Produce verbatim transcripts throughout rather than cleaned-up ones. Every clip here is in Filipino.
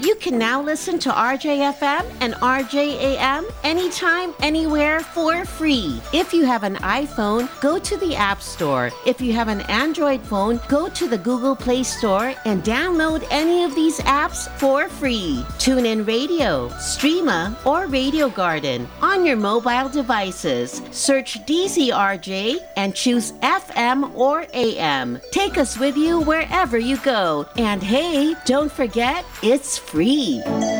You can now listen to R J F M and R J A M anytime, anywhere for free. If you have an iPhone, go to the App Store. If you have an Android phone, go to the Google Play Store and download any of these apps for free. TuneIn Radio, Streama, or Radio Garden on your mobile devices. Search D Z R J and choose F M or A M. Take us with you wherever you go. And hey, don't forget, it's free.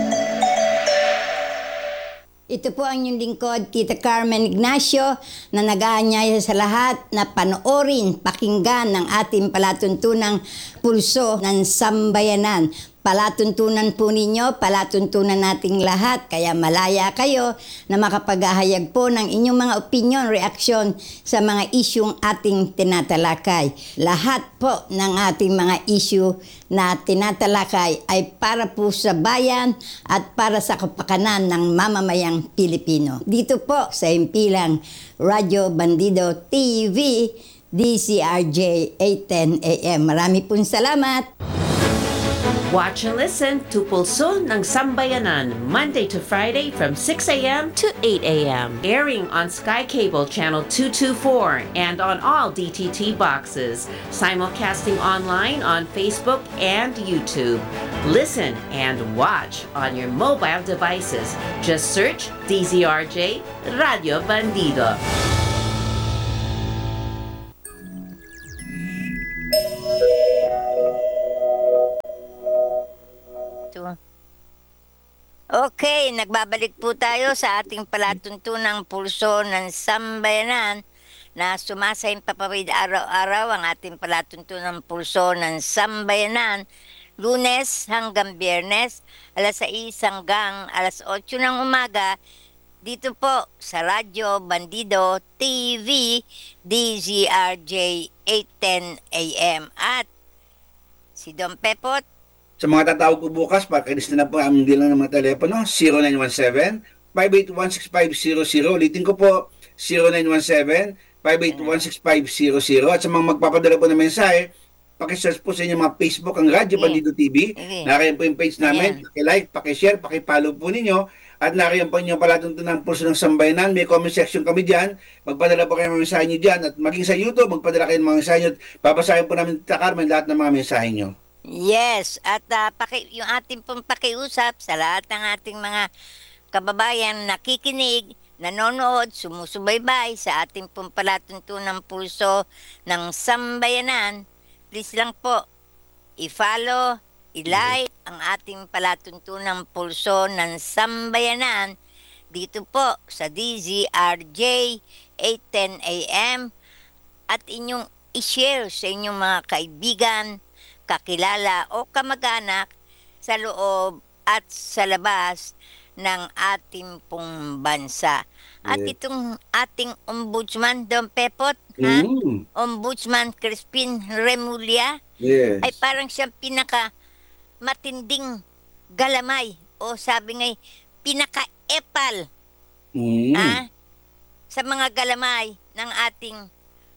Ito po ang inyong lingkod, Tita Carmen Ignacio, na nag-aanyaya sa lahat na panoorin, pakinggan ng ating palatuntunang pulso ng sambayanan. Palatuntunan po ninyo, palatuntunan nating lahat, kaya malaya kayo na makapaghahayag po ng inyong mga opinion, reaksyon sa mga isyung ating tinatalakay. Lahat po ng ating mga issue na tinatalakay ay para po sa bayan at para sa kapakanan ng mamamayang Pilipino. Dito po sa impilang Radyo Bandido T V, D C R J eight ten A M. Marami pong salamat! Watch and listen to Pulso ng Sambayanan, Monday to Friday from six a.m. to eight a.m. Airing on Sky Cable Channel two twenty-four and on all D T T boxes. Simulcasting online on Facebook and YouTube. Listen and watch on your mobile devices. Just search D Z R J Radio Bandido. Okay, nagbabalik po tayo sa ating palatuntunang pulso ng sambayanan na sumasayang papawid araw-araw ang ating palatuntunang pulso ng sambayanan. Lunes hanggang Biyernes, alas sais hanggang alas otso ng umaga, dito po sa Radyo Bandido T V, D Z R J eight ten A M. At si Don Pepot, sa mga tatawag po bukas, pakilis na po ang bilang ng mga telepono, zero nine one seven, five eight one, six five zero zero. Ulitin ko po, zero nine one seven, five eight one, six five zero zero. At sa mga magpapadala po ng mensahe, pakisearch po sa inyong mga Facebook ang Radyo Bandido T V. Okay. Nariyan po yung page namin. Pakilike, pakishare, pakipollow po ninyo. At nariyan po inyong palatuntunan ng pulso ng sambayanan. May comment section kami dyan. Magpadala po kayo ng mensahe nyo dyan. At maging sa YouTube, magpadala kayo ng mga mensahe nyo. Babasahin po namin, Tita Carmen, lahat ng mga mensahe nyo. yes, at uh, paki, yung ating pong pakiusap sa lahat ng ating mga kababayan nakikinig, nanonood, sumusubaybay sa ating pong palatuntunang pulso ng sambayanan, please lang po, i-follow, i-like ang ating palatuntunang pulso ng sambayanan dito po sa D Z R J eight ten A M at inyong i-share sa inyong mga kaibigan, kakilala o kamag-anak sa loob at sa labas ng ating pong bansa. At Yeah. itong ating ombudsman, Don Pepot, ha? Mm. Ombudsman Crispin Remulla, Yes. ay parang siyang pinaka matinding galamay o sabi ngay pinaka-epal Mm. ha? sa mga galamay ng ating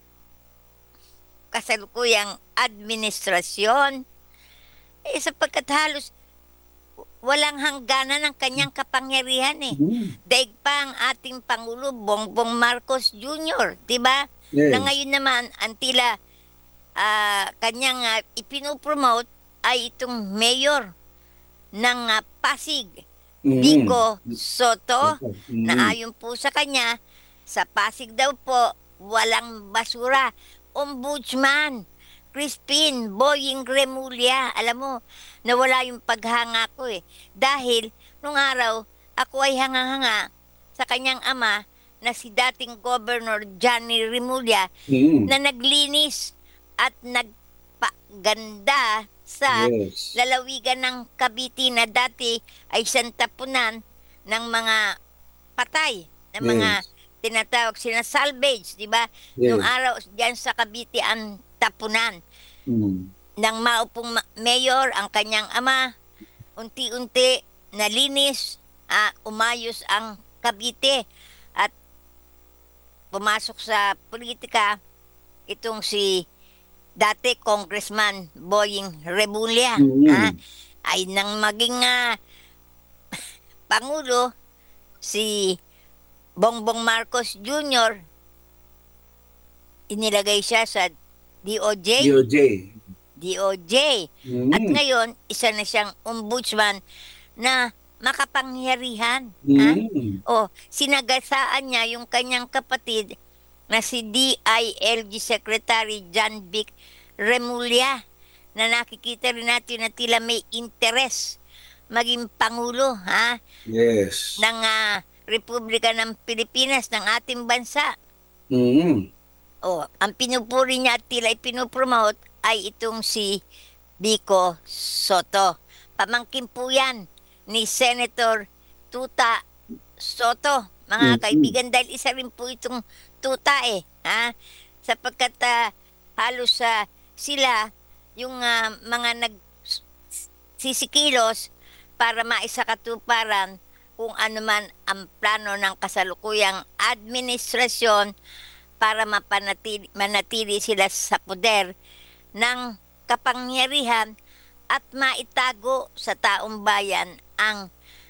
kasalukuyang administrasyon, eh sapagkat halos walang hangganan ng kanyang kapangyarihan eh. Mm. Daig pa ang ating Pangulo Bongbong Marcos Junior, di ba? Yes. Na ngayon naman ang tila ah, kanyang uh, ipinopromote ay itong mayor ng ah, Pasig, Mm. Vico Soto, Mm. na ayon po sa kanya, sa Pasig daw po walang basura. Ombudsman Crispin Boying Remulla, alam mo, nawala yung paghanga ko eh. Dahil nung araw, ako ay hanga-hanga sa kanyang ama na si dating Governor Johnny Remulla Mm. na naglinis at nagpaganda sa Yes. lalawigan ng Cavite na dati ay santapunan ng mga patay, ng mga Yes. tinatawag sila salvage, di ba? Yes. Nung araw diyan sa Cavite ang tapunan Mm. ng maupong ma- mayor ang kanyang ama, unti-unti nalinis, ah, umayos ang Cavite at pumasok sa politika itong si dati Congressman Boying Remulla. Mm. ah. ay nang maging ah, Pangulo, si Bongbong Marcos Junior, inilagay siya sa D O J. D O J. D O J. At Mm. ngayon, isa na siyang ombudsman na makapangyarihan. Ha? Mm. O, sinagasaan niya yung kanyang kapatid na si D I L G Secretary John Vic Remulla, na nakikita rin natin na tila may interes maging Pangulo, ha, Yes. ng ah, Republika ng Pilipinas, ng ating bansa. Mm. O, ang pinupuri niya at tila ipinopromote ay itong si Vico Soto. Pamangkin po yan ni Senator Tuta Soto, mga Mhm. kaibigan, dahil isa rin po itong tuta eh. Ha? Sapagkat ah, halos sa sila yung ah, mga nag sisikilos para maisakatuparan kung ano man ang plano ng kasalukuyang administrasyon para mapanatili, manatili sila sa poder ng kapangyarihan at maitago sa taong bayan ang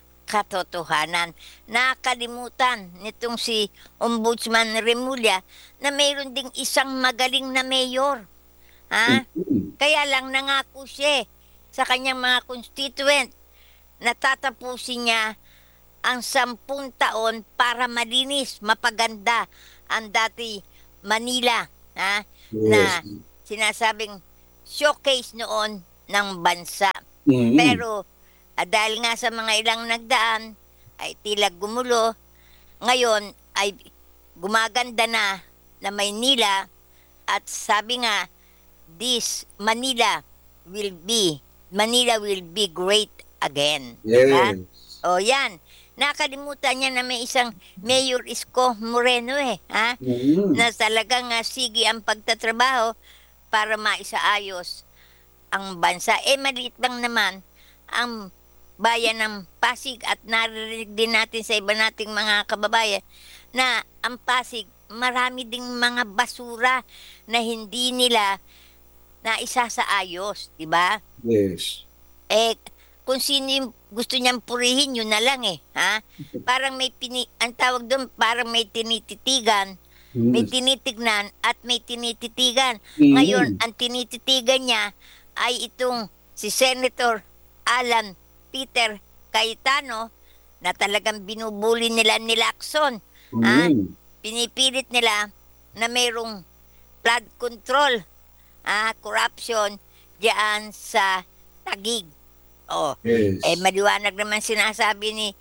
katotohanan. Nakalimutan nitong si Ombudsman Remulla na mayroon ding isang magaling na mayor. Ha? Mm. Kaya lang nangako siya sa kanyang mga constituent na tatapusin niya ang sampung taon para malinis, mapaganda ang dati Manila, ha? Na Yes. sinasabing showcase noon ng bansa. Mm. Pero ah, dahil nga sa mga ilang nagdaan ay tila gumulo, ngayon ay gumaganda na na Maynila, at sabi nga, this Manila will be, Manila will be great again. Diba? Yes. O yan, nakalimutan niya na may isang Mayor Isko Moreno eh, ha? Mm. Na talagang uh, sige ang pagtatrabaho para maisaayos ang bansa. Eh, maliit lang naman ang bayan ng Pasig, at naririnig din natin sa iba nating mga kababayan na ang Pasig, marami ding mga basura na hindi nila na isasaayos, di ba? Yes. Eh, kung sino yung gusto niyang purihin, yun na lang eh, ha? Parang may pini, ang tawag doon, parang may tinititigan, may Mm. tinitignan at may tinititigan. Mm. Ngayon, ang tinititigan niya ay itong si Senator Alan Peter Cayetano, na talagang binubuli nila ni Lacson. Ah, Mm. pinipilit nila na mayroong flood control, ah, corruption diyan sa Taguig. Oh, Yes. eh maliwanag naman sinasabi ni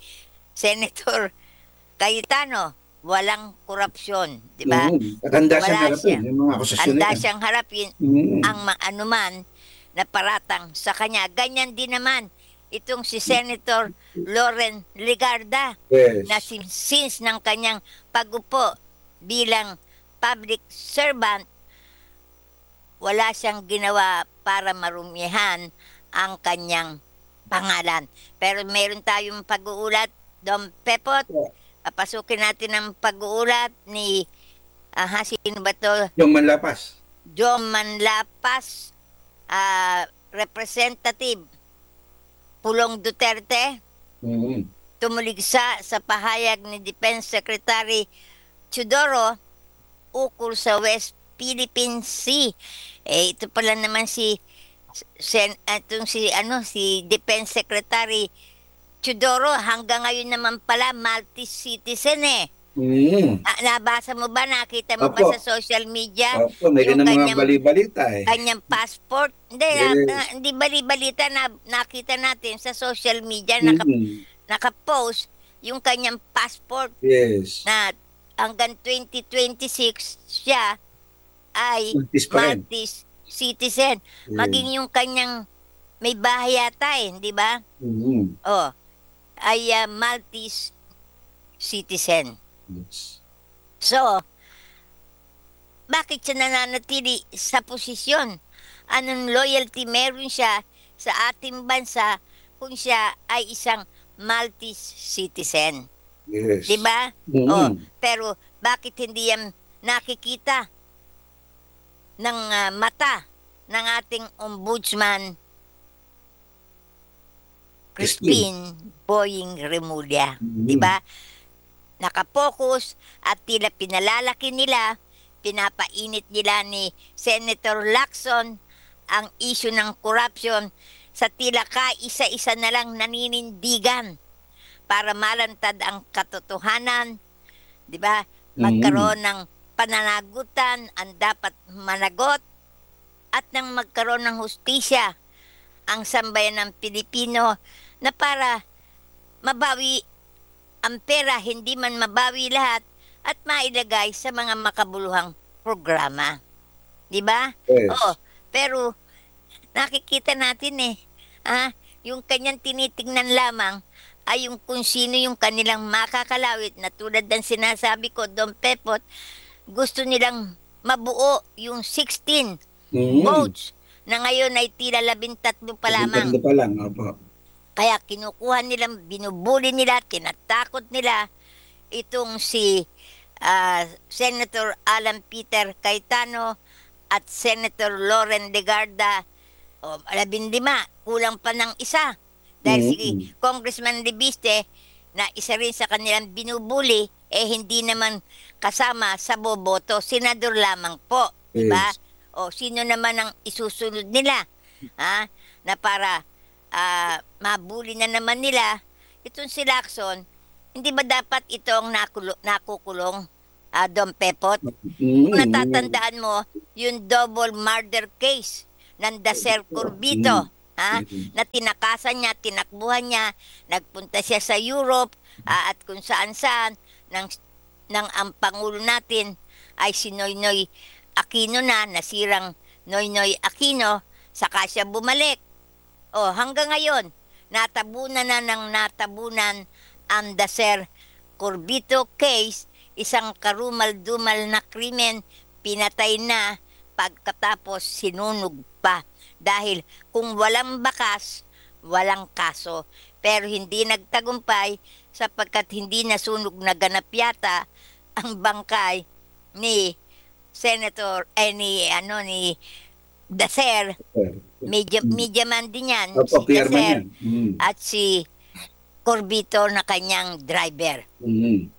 Senator Cayetano, walang korupsyon, di ba? Mm. At handa siyang Wala harapin siya. yung mga akusasyon Handa nila. siyang harapin Mm. ang ma- anuman na paratang sa kanya. Ganyan din naman itong si Senator Loren Legarda, Yes. na si- since ng kanyang pag-upo bilang public servant, wala siyang ginawa para marumihan ang kanyang pangalan. Pero meron tayong pag-uulat, Dom Pepot. Papasukin natin ang pag-uulat ni, aha, sino ba to? Yung manlapas. John Manlapas, ah, Representative Pulong Duterte, Mm. tumuligsa sa pahayag ni Defense Secretary Chudoro ukol sa West Philippine Sea. Eh, ito pala naman si sen, itong si ano si Defense Secretary Chudoro, hanggang ngayon naman pala Maltese citizen eh. Mm. Ah, nabasa mo ba, nakita mo ba Opo. sa social media Opo, may yung ganun mga kanyang- bali-balita eh. kanyang passport? Hindi, Yes. na, na- hindi bali-balita na nakita natin sa social media, naka, Mm. naka-post yung kanyang passport Yes. na hanggang twenty twenty-six siya ay Maltese pa rin. Maltese citizen. Yes. Maging yung kanyang may bahay yata eh, di ba? Mm. Oh, ay ah, Maltese citizen. Yes. So, bakit siya nananatili sa posisyon? Anong loyalty meron siya sa ating bansa kung siya ay isang Maltese citizen? Yes. Di ba? Mm. Oh, pero bakit hindi yan nakikita ng ah, mata ng ating ombudsman Crispin. Crispin Boying Remulla. Mhm. Di ba? Nakapokus at tila pinalalaki nila, pinapainit nila ni Senator Lacson ang issue ng corruption sa tila kaisa-isa na lang naninindigan para malantad ang katotohanan, di ba? Magkaroon ng pananagutan ang dapat managot at nang magkaroon ng hustisya ang sambayan ng Pilipino na para mabawi ang pera, hindi man mabawi lahat at mailagay sa mga makabuluhang programa. Di ba? Yes. Oo, pero nakikita natin eh, ah, yung kanyang tinitingnan lamang ay yung kung sino yung kanilang makakalawit na tulad ng sinasabi ko, Don Pepot, gusto nilang mabuo yung sixteen Mhm. votes na ngayon ay tila labintatlo pa lamang. Tatlo pa lang, opo. Kaya kinukuha nilang, binubuli nila, tinatakot nila itong si ah, Senator Alan Peter Cayetano at Senator Loren Legarda. O, labindima, kulang pa ng isa. Dahil Mhm. si Congressman Libiste, na isa rin sa kanilang binubuli, eh hindi naman kasama sa boboto. Senador lamang po. Diba? Yes. O sino naman ang isusunod nila? Ha? Na para ah, mabuli na naman nila itong si Lacson, hindi ba dapat itong nakulo, nakukulong, ah, Don Pepot? Mhm. Kung natatandaan mo, yung double murder case ng Dacer Corbito, ha? Mhm. Na tinakasan niya, tinakbuhan niya, nagpunta siya sa Europe, ah, at kung saan-saan, ng, ng ang Pangulo natin ay si Noynoy Aquino na, nasirang Noynoy Aquino, saka siya bumalik. O hanggang ngayon, natabunan na ng natabunan ang Dacer Corbito case, isang karumal-dumal na krimen, pinatay na pagkatapos sinunog pa. Dahil kung walang bakas, walang kaso. Pero hindi nagtagumpay sapagkat hindi nasunog na ganap yata ang bangkay ni Senator, eh, ni, ano, ni Dacer. Media, media man din yan, Opo, si P R man Dacer yan. Mhm. at si Corbito na kanyang driver. Mhm.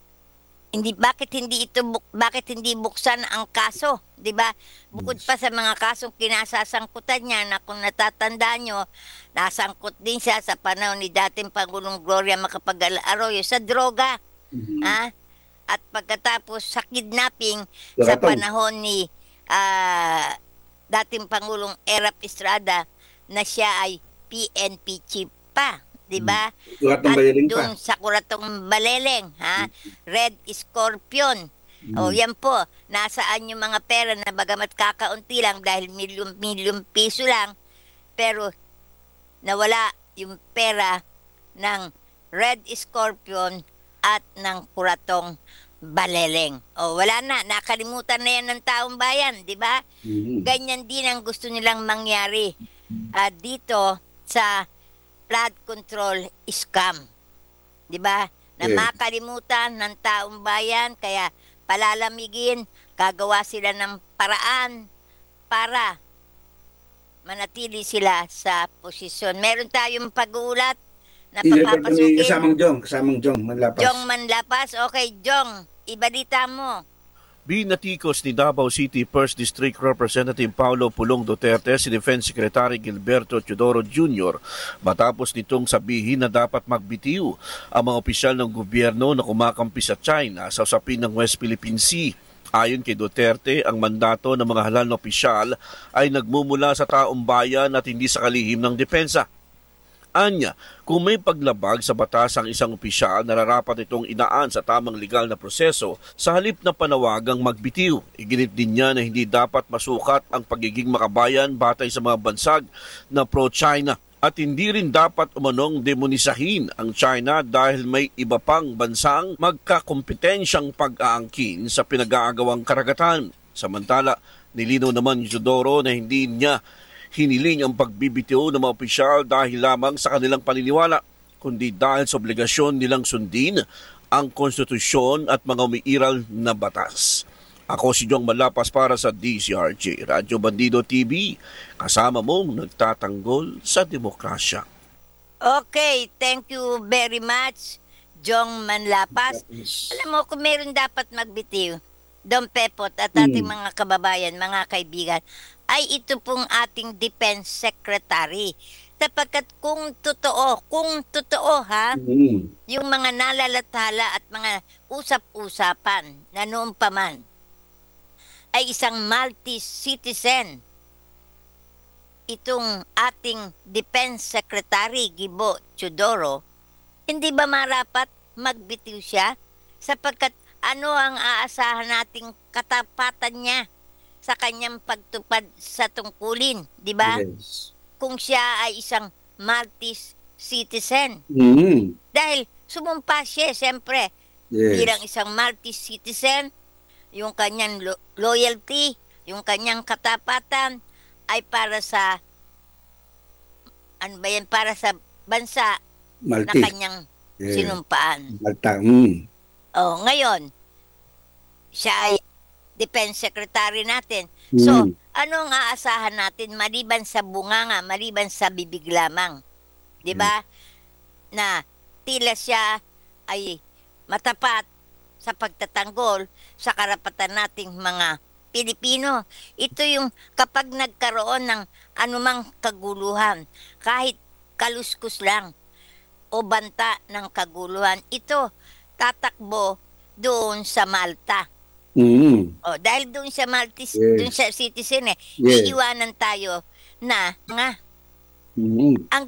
Hindi bakit hindi ito buk, bakit hindi buksan ang kaso, 'di ba? Bukod pa sa mga kasong kinasasangkutan niya na kung natatandaan nyo, nasangkut din siya sa panahon ni dating Pangulong Gloria Macapagal Arroyo sa droga. Mhm. Ha? At pagkatapos sa kidnapping sa Laratong. panahon ni ah, dating Pangulong Erap Estrada na siya ay P N P chief pa, 'di ba? Kuratong At Baleleng pa. doon sa Kuratong Baleleng, ha? Red Scorpion. O yan po, nasaan yung mga pera na bagamat kakaunti lang dahil milyon-milyon piso lang, pero nawala yung pera ng Red Scorpion at ng Kuratong Baleleng. O wala na, nakalimutan na yan ng taong bayan, di ba? Mhm. Ganyan din ang gusto nilang mangyari ah, dito sa flood control scam. 'Di ba? Na Yes. makalimutan ng taong bayan kaya palalamigin, gagawa sila ng paraan para manatili sila sa posisyon. Meron tayong pag-uulat na I-report kami papapasukin. kasamang Jong, kasamang Jong, Manlapas. Jong Manlapas. Okay, Jong, ibalita mo. Binatikos ni Davao City First District Representative Paulo Pulong Duterte si Defense Secretary Gilberto Teodoro Junior matapos nitong sabihin na dapat magbitiw ang mga opisyal ng gobyerno na kumakampi sa China sa usapin ng West Philippine Sea. Ayon kay Duterte, ang mandato ng mga halal na opisyal ay nagmumula sa taong bayan at hindi sa kalihim ng depensa. Anya, kung may paglabag sa batas ang isang opisyal, nararapat itong inaan sa tamang legal na proseso sa halip na panawagang magbitiw. Iginit din niya na hindi dapat masukat ang pagiging makabayan batay sa mga bansag na pro-China at hindi rin dapat umanong demonisahin ang China dahil may iba pang bansang magkakompetensyang pag-aangkin sa pinag-aagawang karagatan. Samantala, nilinaw naman ni Teodoro na hindi niya hiniling ang pagbibitiw ng mga opisyal dahil lamang sa kanilang paniniwala, kundi dahil sa obligasyon nilang sundin ang konstitusyon at mga umiiral na batas. Ako si Jong Malapas para sa D C R J Radyo Bandido T V, kasama mong nagtatanggol sa demokrasya. Okay, thank you very much, Jong Manlapas. Alam mo, kung meron dapat magbitiw, Dom Pepot at ating Mm. mga kababayan, mga kaibigan, ay ito pong ating Defense Secretary. Sapagkat kung totoo, kung totoo ha, Mm. yung mga nalalathala at mga usap-usapan na noon pa man ay isang multi-citizen, itong ating Defense Secretary Gibo Teodoro, hindi ba marapat magbitiw siya? Sapagkat ano ang aasahan nating katapatan niya sa kanyang pagtupad sa tungkulin, di ba? Yes. Kung siya ay isang multi-citizen. Mm. Dahil sumumpa siya, siyempre, Yes. bilang isang multi-citizen, yung kanyang lo- loyalty, yung kanyang katapatan ay para sa, ano ba yan, para sa bansa na Maltese. kanyang Yes. sinumpaan. Malta. Mm. Oh, ngayon, siya ay Defense Secretary natin. So, Mm. ano ang aasahan natin maliban sa bunganga, maliban sa bibig lamang? 'Di ba? Na tila siya ay matapat sa pagtatanggol sa karapatan nating mga Pilipino. Ito yung kapag nagkaroon ng anumang kaguluhan, kahit kaluskus lang o banta ng kaguluhan, ito tatakbo doon sa Malta. Mm. Oh, dahil doon sa Maltese, Yes. doon sa citizen eh, Yes. iiwanan tayo na nga Mm. ang